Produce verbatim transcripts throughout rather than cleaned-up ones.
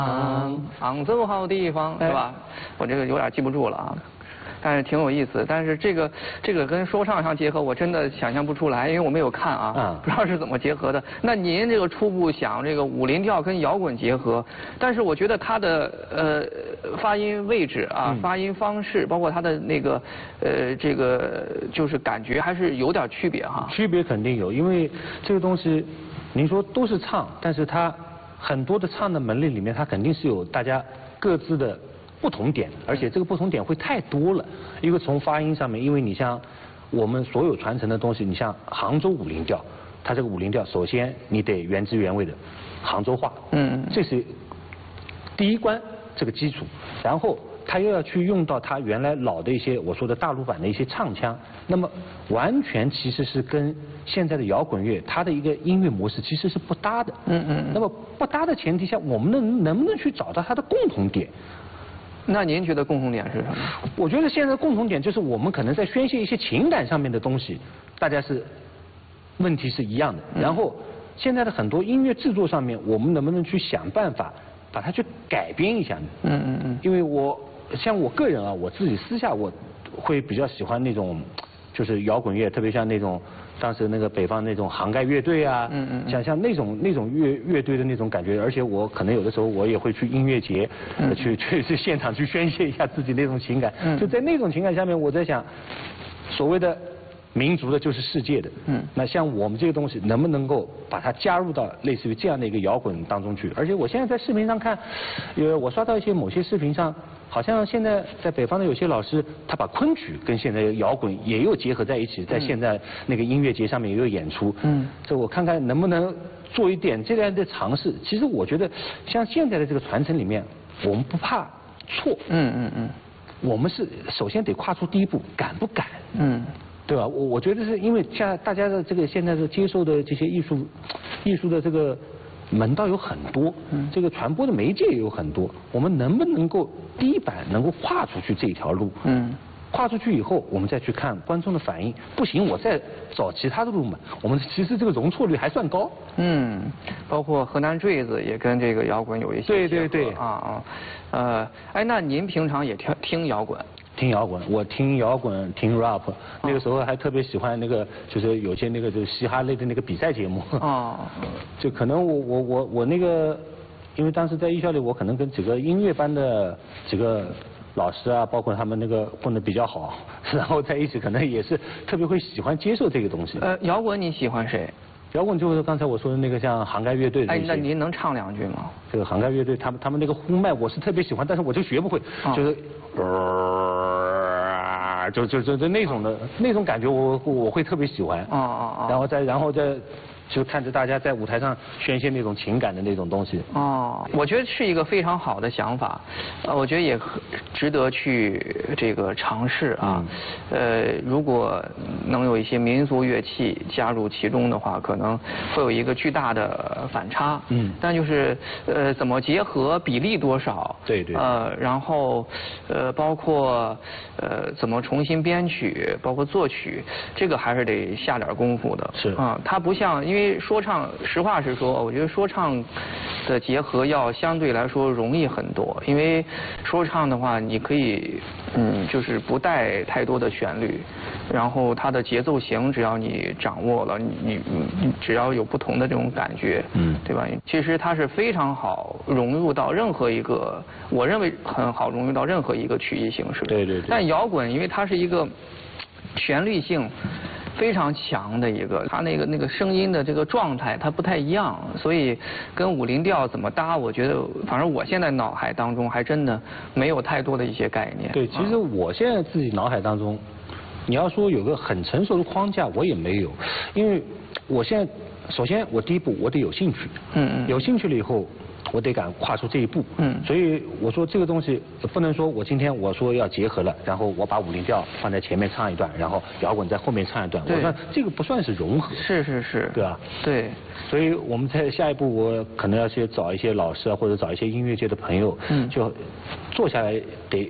杭州好地方是吧？我这个有点记不住了啊。但是挺有意思，但是这个这个跟说唱相结合，我真的想象不出来，因为我没有看啊，嗯、不知道是怎么结合的。那您这个初步想这个五零调跟摇滚结合，但是我觉得它的呃发音位置啊、嗯、发音方式，包括它的那个呃这个就是感觉还是有点区别哈。 区别肯定有，因为这个东西，您说都是唱，但是它很多的唱的门类里面，它肯定是有大家各自的不同点，而且这个不同点会太多了。一个从发音上面，因为你像我们所有传承的东西，你像杭州五零调，它这个五零调，首先你得原汁原味的杭州话，嗯，这是第一关这个基础，然后他又要去用到他原来老的一些我说的大陆版的一些唱腔，那么完全其实是跟现在的摇滚乐它的一个音乐模式其实是不搭的，嗯嗯。那么不搭的前提下，我们能能不能去找到它的共同点？ 那您觉得共同点是什么？ 我觉得现在的共同点就是我们可能在宣泄一些情感上面的东西，大家是问题是一样的。然后现在的很多音乐制作上面，我们能不能去想办法把它去改编一下呢？嗯嗯嗯。因为我像我个人啊，我自己私下我会比较喜欢那种就是摇滚乐，特别像那种当时那个北方那种杭盖乐队啊，嗯嗯，像像那种那种乐乐队的那种感觉，而且我可能有的时候我也会去音乐节，嗯、去去去现场去宣泄一下自己那种情感，嗯、就在那种情感下面，我在想，所谓的民族的就是世界的，嗯，那像我们这个东西能不能够把它加入到类似于这样的一个摇滚当中去？而且我现在在视频上看，呃，我刷到一些某些视频上。好像现在在北方的有些老师，他把昆曲跟现在摇滚也有结合在一起，在现在那个音乐节上面也有演出。嗯，这我看看能不能做一点这样的尝试。其实我觉得，像现在的这个传承里面，我们不怕错。嗯嗯嗯。我们是首先得跨出第一步，敢不敢？嗯。对吧？我我觉得是因为像大家的这个现在的接受的这些艺术，艺术的这个。门道有很多，嗯，这个传播的媒介也有很多，我们能不能够第一版能够跨出去这条路？嗯，跨出去以后，我们再去看观众的反应，不行，我再找其他的路嘛。我们其实这个容错率还算高。嗯， 包括河南坠子也跟这个摇滚有一些对对对啊啊，呃，哎，那您平常也听听摇滚？ 听摇滚，我听摇滚，听 rap， 那个时候还特别喜欢那个，就是有些那个就是嘻哈类的那个比赛节目。哦。就可能我我我我那个，因为当时在艺校里，我可能跟几个音乐班的几个老师啊，包括他们那个混得比较好，然后在一起可能也是特别会喜欢接受这个东西。 呃，摇滚你喜欢谁？ 摇滚就是刚才我说的那个像杭盖乐队的。 哎，那您能唱两句吗？ 这个杭盖乐队，他们他们那个呼麦我是特别喜欢，但是我就学不会，哦、就是。呃，就就就就那种的那种感觉我，我我会特别喜欢。哦哦哦。然后再然后再就看着大家在舞台上宣泄那种情感的那种东西。 哦，我觉得是一个非常好的想法，呃，我觉得也值得去这个尝试啊。嗯、呃，如果能有一些民族乐器加入其中的话，可能会有一个巨大的反差。嗯。但就是呃，怎么结合，比例多少？ 对对。 呃，然后呃，包括呃，怎么重新编曲，包括作曲，这个还是得下点功夫的。 是。 啊、嗯，它不像因为。因为说唱，实话实说，我觉得说唱的结合要相对来说容易很多。因为说唱的话，你可以，嗯，就是不带太多的旋律，然后它的节奏型只要你掌握了，你你你只要有不同的这种感觉，嗯，对吧？其实它是非常好融入到任何一个，我认为很好融入到任何一个曲艺形式。 对对对。 但摇滚，因为它是一个旋律性非常强的一个，它那个那个声音的这个状态它不太一样，所以跟五零调怎么搭，我觉得反正我现在脑海当中还真的没有太多的一些概念。 对，其实我现在自己脑海当中，你要说有个很成熟的框架，我也没有，因为我现在首先我第一步我得有兴趣，嗯嗯，有兴趣了以后。我得敢跨出这一步，嗯，所以我说这个东西不能说我今天我说要结合了，然后我把五零调放在前面唱一段，然后摇滚在后面唱一段，我说这个不算是融合， 是是是， 对吧？ 对， 所以我们在下一步我可能要去找一些老师啊，或者找一些音乐界的朋友，嗯，就坐下来得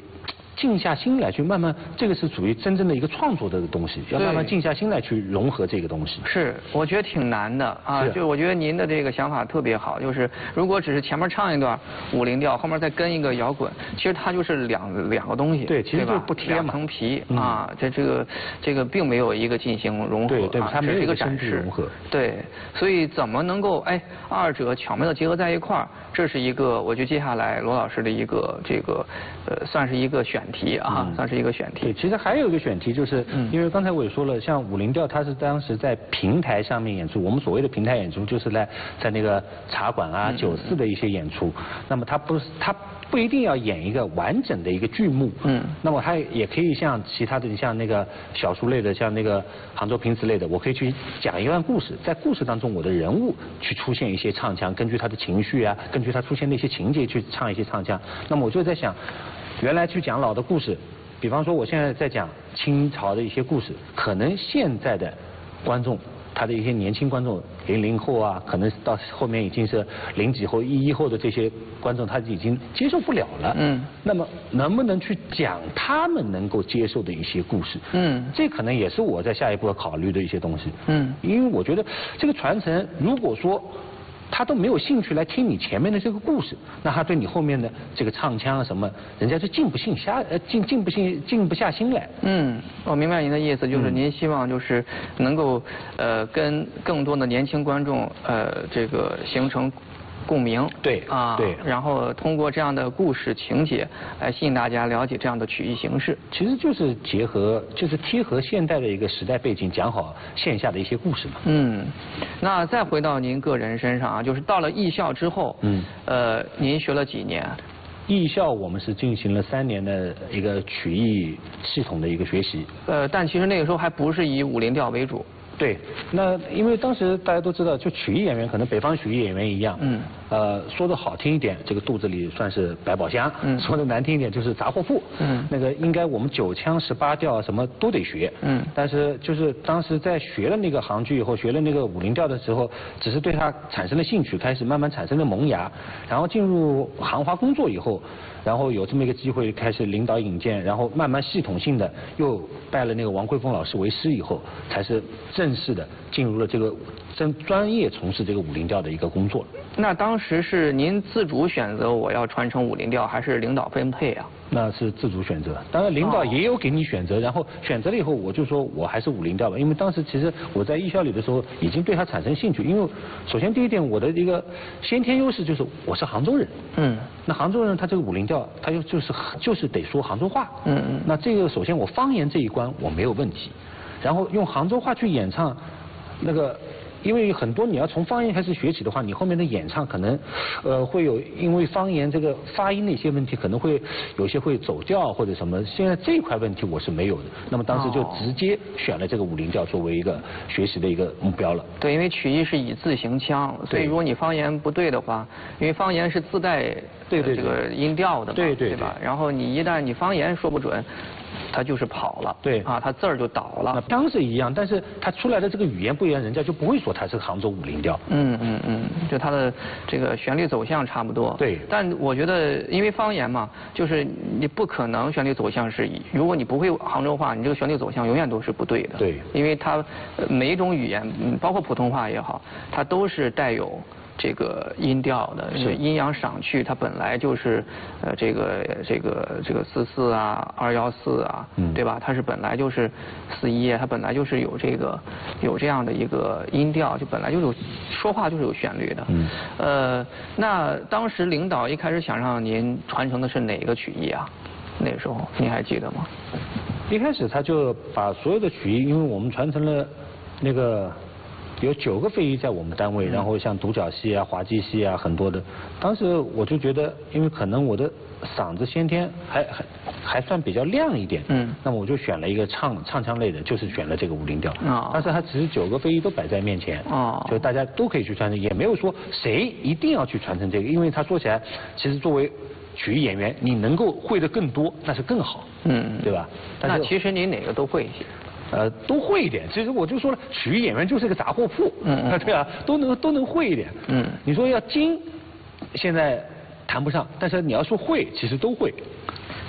静下心来去慢慢，这个是属于真正的一个创作的东西，要慢慢静下心来去融合这个东西。 是，我觉得挺难的啊。就我觉得您的这个想法特别好，就是如果只是前面唱一段五零调，后面再跟一个摇滚，其实它就是两两个东西。 对，其实就是不贴嘛。 两层皮啊，这这个这个并没有一个进行融合， 对对，它没有一个展示融合。 对，所以怎么能够哎二者巧妙的结合在一块儿，这是一个我觉得接下来罗老师的一个这个呃算是一个选题啊，算是一个选题。 对，其实还有一个选题，就是因为刚才我也说了，像五零调，它是当时在平台上面演出。我们所谓的平台演出，就是在在那个茶馆啊、酒肆的一些演出。那么它不是它不一定要演一个完整的一个剧目。嗯。那么它也可以像其他的，你像那个小说类的，像那个杭州评词类的，我可以去讲一段故事，在故事当中，我的人物去出现一些唱腔，根据他的情绪啊，根据他出现的一些情节去唱一些唱腔。那么我就在想，原来去讲老的故事。比方说，我现在在讲清朝的一些故事，可能现在的观众，他的一些年轻观众，零零后啊，可能到后面已经是零几后、一一后的这些观众，他已经接受不了了。嗯。那么，能不能去讲他们能够接受的一些故事？嗯。这可能也是我在下一步要考虑的一些东西。嗯。因为我觉得这个传承，如果说他都没有兴趣来听你前面的这个故事，那他对你后面的这个唱腔啊什么，人家就静不下下呃静静不静静不下心来。嗯， 我明白您的意思，就是您希望就是能够呃跟更多的年轻观众呃这个形成共鸣。 对啊， 对， 然后通过这样的故事情节来吸引大家了解这样的曲艺形式。 其实就是结合，就是贴合现代的一个时代背景，讲好线下的一些故事嘛。 嗯，那再回到您个人身上啊，就是到了艺校之后，嗯，呃，您学了几年？ 艺校我们是进行了三年的一个曲艺系统的一个学习。 呃，但其实那个时候还不是以五零调为主。 对，那因为当时大家都知道，就曲艺演员可能北方曲艺演员一样，嗯，呃，说的好听一点，这个肚子里算是百宝箱，嗯，说的难听一点就是杂货铺，嗯，那个应该我们九腔十八调什么都得学，嗯，但是就是当时在学了那个杭剧以后，学了那个五零调的时候，只是对它产生了兴趣，开始慢慢产生了萌芽，然后进入杭华工作以后，然后有这么一个机会开始领导引荐，然后慢慢系统性的又拜了那个王桂峰老师为师以后，才是正式的进入了这个真专业从事这个五零调的一个工作。 那当时是您自主选择我要传承五零调，还是领导分配啊？ 那是自主选择，当然领导也有给你选择，然后选择了以后，我就说我还是五零调吧，因为当时其实我在艺校里的时候已经对它产生兴趣，因为首先第一点我的一个先天优势就是我是杭州人，嗯，那杭州人他这个五零调他又就是就是得说杭州话，嗯嗯，那这个首先我方言这一关我没有问题，然后用杭州话去演唱那个。因为很多你要从方言开始学起的话，你后面的演唱可能，呃，会有因为方言这个发音的一些问题，可能会有些会走调或者什么。现在这一块问题我是没有的，那么当时就直接选了这个五零调作为一个学习的一个目标了。 对，因为曲艺是以字行腔，所以如果你方言不对的话，因为方言是自带对对这个音调的嘛， 对对对吧？然后你一旦你方言说不准。他就是跑了， 对啊，他字儿就倒了。 腔是一样，但是他出来的这个语言不一样，人家就不会说他是杭州五零调。 嗯嗯嗯，就他的这个旋律走向差不多。 对。 但我觉得，因为方言嘛，就是你不可能旋律走向是，如果你不会杭州话，你这个旋律走向永远都是不对的。 对。 因为它每一种语言，包括普通话也好，它都是带有。这个音调的，是阴阳赏去，它本来就是呃这个这个这个四四啊，二幺四啊，嗯、对吧？它是本来就是四一，它本来就是有这个有这样的一个音调，就本来就有说话就是有旋律的。嗯。呃，那当时领导一开始想让您传承的是哪个曲艺啊？那时候您还记得吗？ 一开始他就把所有的曲艺，因为我们传承了那个。有九个非遗在我们单位，然后像独角戏啊、滑稽戏啊，很多的。当时我就觉得，因为可能我的嗓子先天还还还算比较亮一点，嗯，那么我就选了一个唱唱腔类的，就是选了这个五零调。啊，但是它只是九个非遗都摆在面前，啊，就大家都可以去传承，也没有说谁一定要去传承这个，因为他说起来，其实作为曲艺演员，你能够会的更多，那是更好，嗯，对吧？ 那其实你哪个都会一些。 呃，都会一点。其实我就说了，曲艺演员就是个杂货铺，嗯嗯，对啊，都能都能会一点。嗯，你说要精，现在谈不上，但是你要说会，其实都会。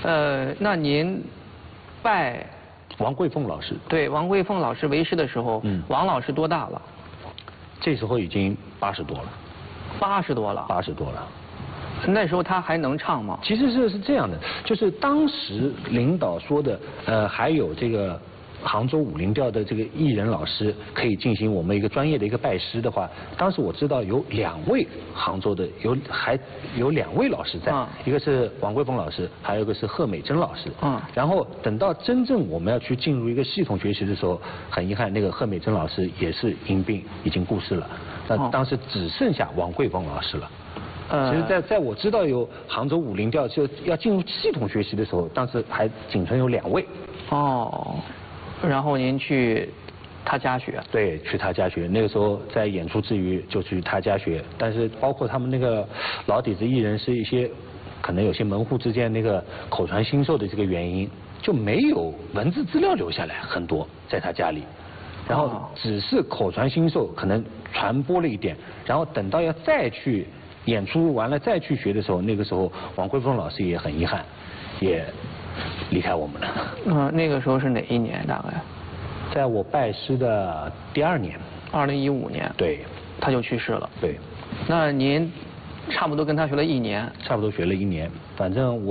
呃，那您拜王桂凤老师， 对王桂凤老师为师的时候， 嗯王老师多大了？ 这时候已经八十多了， 八十多了。 八十多了。 那时候他还能唱吗？ 其实是是这样的，就是当时领导说的，呃，还有这个杭州武林调的这个艺人老师可以进行我们一个专业的一个拜师的话，当时我知道有两位杭州的有还有两位老师在， 嗯、 一个是王桂凤老师，还有一个是贺美珍老师。 嗯。 然后等到真正我们要去进入一个系统学习的时候，很遗憾，那个贺美珍老师也是因病已经过世了，那当时只剩下王桂凤老师了。其实在，在在我知道有杭州武林调就要进入系统学习的时候，当时还仅存有两位。 哦，然后您去他家学？ 对，去他家学。那个时候在演出之余就去他家学，但是包括他们那个老底子艺人是一些可能有些门户之间那个口传心授的这个原因，就没有文字资料留下来很多在他家里。然后只是口传心授，可能传播了一点，然后等到要再去演出完了再去学的时候，那个时候王桂凤老师也很遗憾，也离开我们了。 嗯、呃，那个时候是哪一年？大概在我拜师的第二年。 二零一五年。 对。 他就去世了。 对。 那您差不多跟他学了一年。 差不多学了一年，反正我。